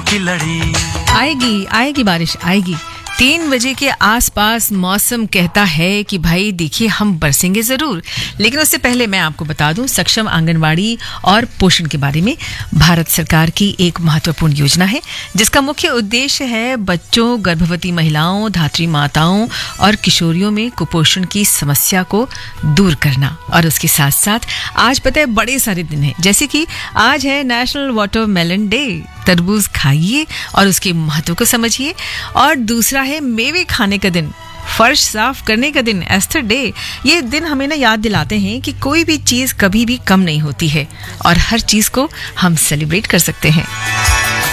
की लड़ी। आएगी आएगी बारिश आएगी। 3 बजे के आसपास मौसम कहता है कि भाई देखिए हम बरसेंगे जरूर, लेकिन उससे पहले मैं आपको बता दूं सक्षम आंगनवाड़ी और पोषण के बारे में। भारत सरकार की एक महत्वपूर्ण योजना है जिसका मुख्य उद्देश्य है बच्चों, गर्भवती महिलाओं, धात्री माताओं और किशोरियों में कुपोषण की समस्या को दूर करना। और उसके साथ साथ आज पता है बड़े सारे दिन हैं, जैसे कि आज है नेशनल वाटरमेलन डे, तरबूज खाइए और उसके महत्व को समझिए। और दूसरा है मेवे खाने का दिन, फर्श साफ करने का दिन, एस्थर डे। ये दिन हमें ना याद दिलाते हैं कि कोई भी चीज कभी भी कम नहीं होती है और हर चीज को हम सेलिब्रेट कर सकते हैं।